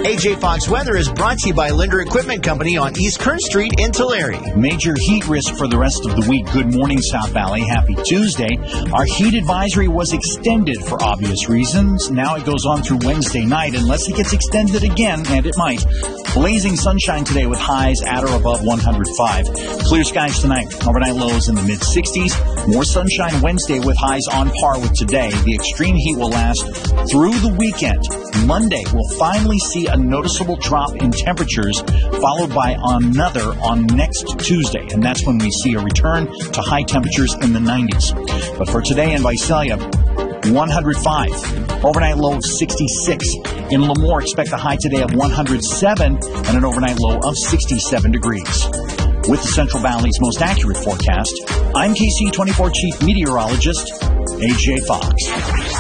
AJ Fox Weather is brought to you by Linder Equipment Company on East Kern Street in Tulare. Major heat risk for the rest of the week. Good morning, South Valley. Happy Tuesday. Our heat advisory was extended for obvious reasons. Now it goes on through Wednesday night unless it gets extended again, and it might. Blazing sunshine today with highs at or above 105. Clear skies tonight. Overnight lows in the mid-60s. More sunshine Wednesday with highs on par with today. The extreme heat will last through the weekend. Monday, we'll finally see a noticeable drop in temperatures, followed by another on next Tuesday. And that's when we see a return to high temperatures in the 90s. But for today in Visalia, 105. Overnight low of 66. In Lemoore, expect a high today of 107 and an overnight low of 67 degrees. With the Central Valley's most accurate forecast, I'm KC24 Chief Meteorologist, AJ Fox.